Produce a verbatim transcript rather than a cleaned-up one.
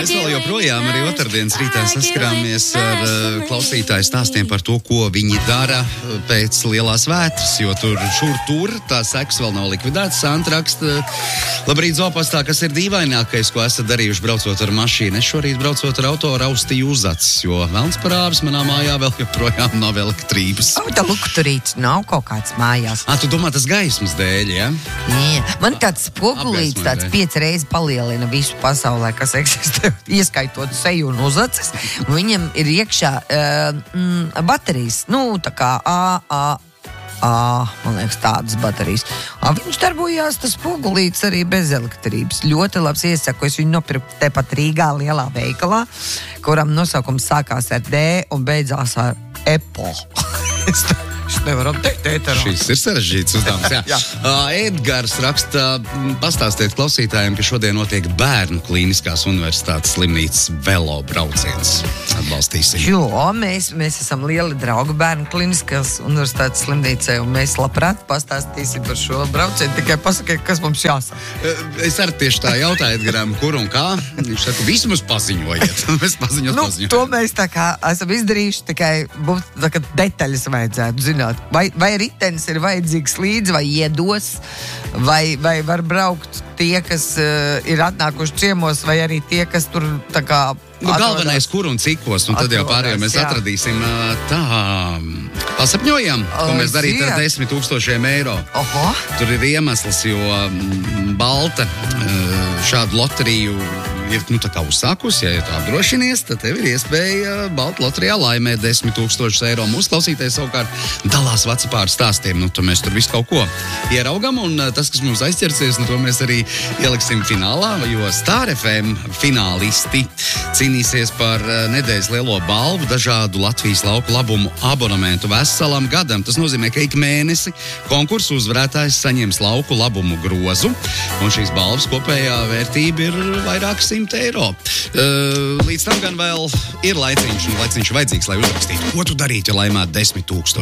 Mēs vēl joprojām arī otrdienas rītā saskarāmies ar uh, klausītāju stāstiem par to, ko viņi dara pēc lielās vētras, jo tur šur tur tā seks vēl nav likvidēts. Santa raksta, labrīt zopastā, kas ir dīvainākais, ko esat darījuši braucot ar mašīnu. Es šorīt braucot ar auto raustīju uz acis, jo velns parāvis manā mājā vēl joprojām nav elektrības. O, tā lukturīts nav kaut kāds mājās. Ā, tu domā tas gaismas dēļ, ja? Jā, man tāds spogulīts, tāds pieci reizes palielina visu pasaulē, kas eksistē, ieskaitot seju un uzacis, un viņam ir iekšā uh, mm, baterijas, nu, tā kā A, A, A, man liekas, tādas baterijas. A, viņš darbojās, tas spogulīts arī bez elektrības. Ļoti labs iesaku, es viņu nopirku tepat Rīgā lielā veikalā, kuram nosaukums sākās ar D un beidzās ar Apple. Es nevaram teikt ēterā. Šis ir sarežģīts uzdevums, jā. jā. Uh, Edgars raksta, pastāstiet klausītājiem, ka šodien notiek Bērnu Kliniskās universitātes slimnīcas velo brauciens. Atbalstīsim. Jo, mēs, mēs esam lieli draugi Bērnu Kliniskās universitātes slimnīcai, un mēs labprāt pastāstīsim par šo braucienu. Tikai pasakiet, kas mums jāsaka. Uh, es arī tieši tā jautāju Edgaram, kur un kā. Viņš saka, vismaz paziņojiet. Mēs paziņot, nu, paziņot. To mēs tā kā esam izdarījuši, tikai būtu tā kā detaļas vajadzētu zināt. Vai, vai ritenis ir vajadzīgs līdzi, vai iedos, vai, vai var braukt tie, kas uh, ir atnākuši ciemos, vai arī tie, kas tur tā kā... Nu, galvenais, kur un cikos, un tad jau pārējo mēs jā. atradīsim tā, pasapņojam, ko mēs darīt ar desmit tūkstošiem eiro. Oho. Tur ir iemesls, jo Balta šādu loteriju ir, nu, tā kā uzsākus, ja tu apdrošinies, tad tev ir iespēja Balta loterijā laimēt desmit tūkstošus eiro. Mūsu klausītājs savukārt dalās WhatsAppā ar stāstiem, nu, tad mēs tur visu kaut ko ieraugam, un tas, kas mums aizķersies, nu, to mēs arī ieliksim finālā, jo Star F M finālisti cīnīsies par nedēļas lielo balvu, dažādu Latvijas lauku labumu abonementu veselam gadam. Tas nozīmē, ka ik mēnesi konkursu uzvarētājs saņems lauku labumu grozu, un šīs balvas kopējā vērtība ir vairāk simt eiro. Uh, līdz tam gan vēl ir laiciņš, un laiciņš vajadzīgs, lai uzrakstītu, ko tu darītu, ja laimētu desmit tūkstoši.